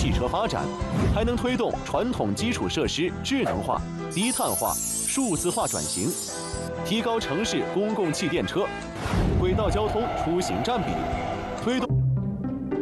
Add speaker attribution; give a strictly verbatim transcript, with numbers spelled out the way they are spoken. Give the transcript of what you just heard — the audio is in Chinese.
Speaker 1: 汽车发展，还能推动传统基础设施智能化、低碳化、数字化转型，提高城市公共汽电车、轨道交通出行占比，推动。